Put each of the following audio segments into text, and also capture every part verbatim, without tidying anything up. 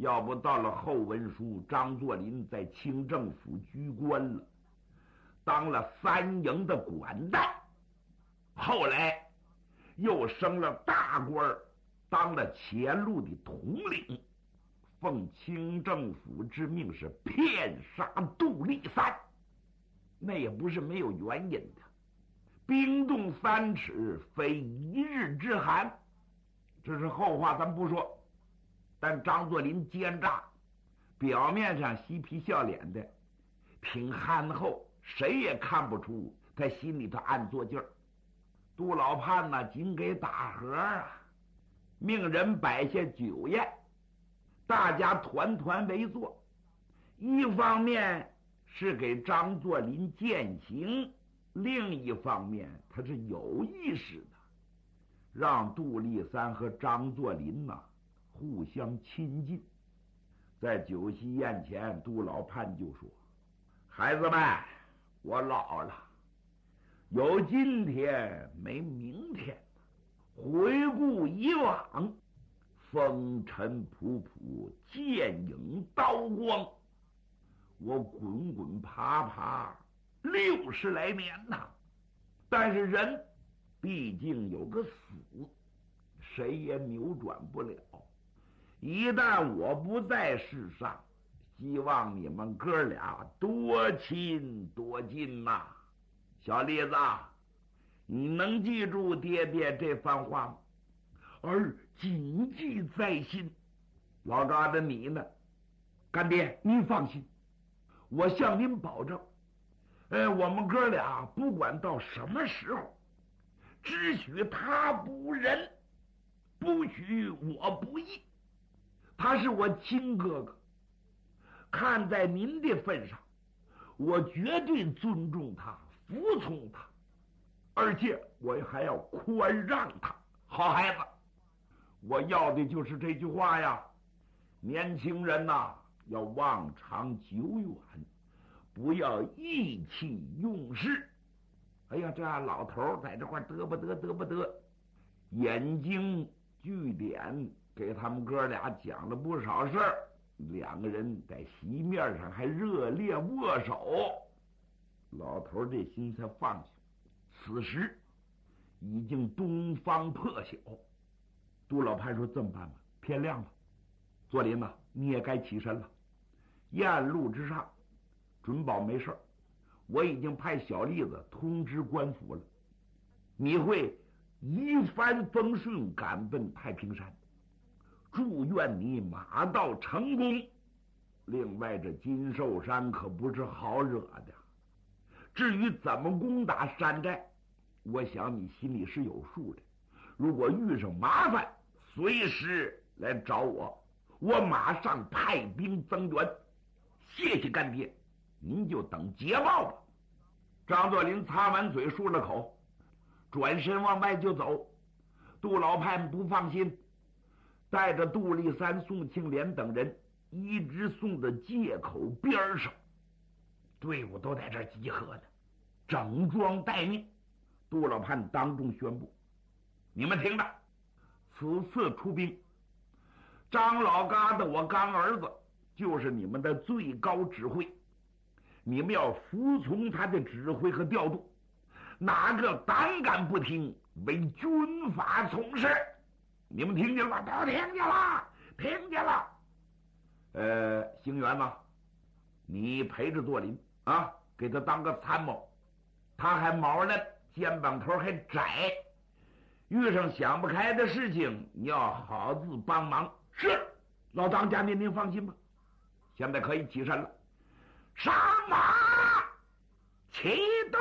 要不到了后文书，张作霖在清政府居官了，当了三营的管带，后来又升了大官，当了前路的统领，奉清政府之命是骗杀杜立三，那也不是没有原因的。冰冻三尺，非一日之寒，这是后话，咱不说。但张作霖奸诈，表面上嬉皮笑脸的，挺憨厚，谁也看不出他心里头暗作劲儿。杜老判呢，仅给打盒啊，命人摆下酒宴，大家团团围坐。一方面是给张作霖饯行，另一方面他是有意识的，让杜立三和张作霖呐互相亲近。在酒席宴前，杜老判就说：“孩子们，我老了，有今天没明天。回顾以往，风尘仆仆，剑影刀光，我滚滚爬爬六十来年呐。但是人毕竟有个死，谁也扭转不了。一旦我不在世上，希望你们哥俩多亲多近呐。小栗子，你能记住爹爹这番话吗？儿谨记在心。老疙瘩你呢？干爹您放心，我向您保证，呃，我们哥俩不管到什么时候，只许他不仁，不许我不义。他是我亲哥哥，看在您的份上，我绝对尊重他，服从他，而且我还要宽让他。好孩子，我要的就是这句话呀。年轻人呐，要望长久远，不要意气用事。哎呀，这老头在这块嘚不得嘚不得，眼睛据点给他们哥俩讲了不少事儿，两个人在席面上还热烈握手。老头这心才放下。此时已经东方破晓，杜老判说：“这么办吧，天亮了，作霖呐，你也该起身了。宴路之上，准保没事。我已经派小栗子通知官府了，你会一帆风顺赶奔太平山。祝愿你马到成功。另外，这金寿山可不是好惹的。至于怎么攻打山寨，我想你心里是有数的。如果遇上麻烦，随时来找我，我马上派兵增援。谢谢干爹，您就等捷报吧。”张作霖擦完嘴，漱了口，转身往外就走。杜老判不放心，带着杜立三、宋庆龄等人一直送到界口边上，队伍都在这儿集合呢，整装待命。杜老判当众宣布：“你们听着，此次出兵，张老疙瘩我干儿子就是你们的最高指挥，你们要服从他的指挥和调度，哪个胆敢不听，为军法从事。你们听见了？都听见了，听见了。呃，兴元呐，你陪着作霖啊，给他当个参谋。他还毛呢，肩膀头还窄，遇上想不开的事情，你要好自帮忙。是，老当家您您放心吧。现在可以起身了。上马，起队！”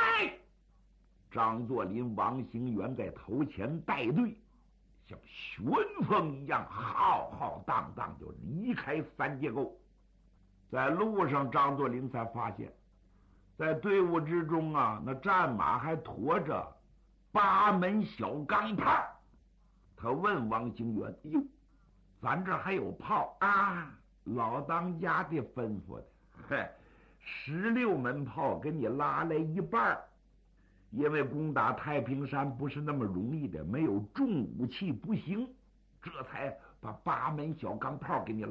张作霖、王兴元在头前带队，像旋风一样浩浩荡荡就离开三界沟。在路上，张作霖才发现，在队伍之中啊，那战马还驮着八门小钢炮。他问王兴元：“哟，咱这还有炮啊？”老当家的吩咐的，嘿，十六门炮给你拉来一半，因为攻打太平山不是那么容易的，没有重武器不行，这才把八门小钢炮给你